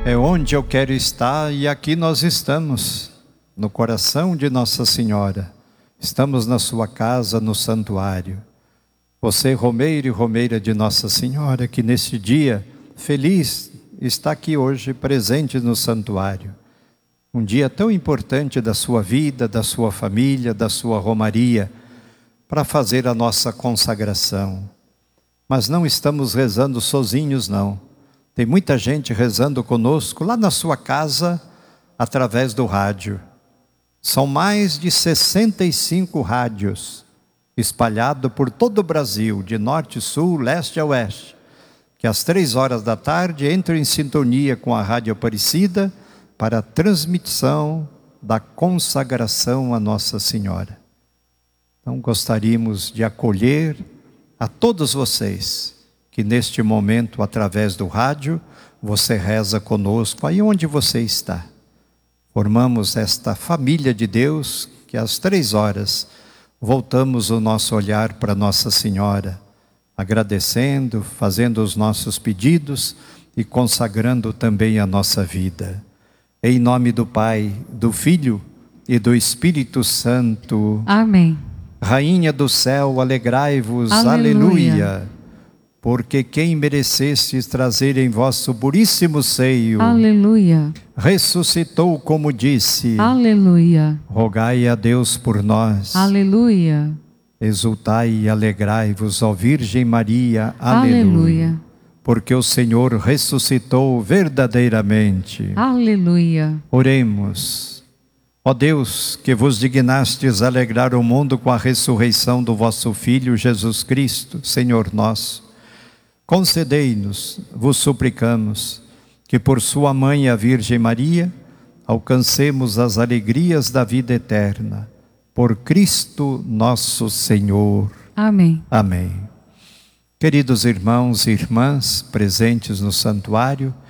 É onde eu quero estar e aqui nós estamos, no coração de Nossa Senhora. Estamos na sua casa, no santuário. Você, romeiro e romeira de Nossa Senhora, que neste dia feliz está aqui hoje presente no santuário. Um dia tão importante da sua vida, da sua família, da sua romaria, para fazer a nossa consagração. Mas não estamos rezando sozinhos, não. Tem muita gente rezando conosco lá na sua casa, através do rádio. São mais de 65 rádios espalhados por todo o Brasil, de norte, sul, leste a oeste, que às 3 horas da tarde entram em sintonia com a Rádio Aparecida para a transmissão da consagração a Nossa Senhora. Então gostaríamos de acolher a todos vocês, que neste momento, através do rádio, você reza conosco, aí onde você está. Formamos esta família de Deus, que às 3 horas voltamos o nosso olhar para Nossa Senhora, agradecendo, fazendo os nossos pedidos e consagrando também a nossa vida. Em nome do Pai, do Filho e do Espírito Santo. Amém. Rainha do céu, alegrai-vos, Aleluia. aleluia. Porque quem merecestes trazer em vosso puríssimo seio, Aleluia. ressuscitou como disse. Aleluia. Rogai a Deus por nós. Aleluia. Exultai e alegrai-vos, ó Virgem Maria. Aleluia. Aleluia. Porque o Senhor ressuscitou verdadeiramente. Aleluia. Oremos. Ó Deus, que vos dignastes alegrar o mundo com a ressurreição do vosso Filho Jesus Cristo, Senhor nosso, concedei-nos, vos suplicamos, que por sua mãe, a Virgem Maria, alcancemos as alegrias da vida eterna. Por Cristo nosso Senhor. Amém. Amém. Queridos irmãos e irmãs presentes no santuário,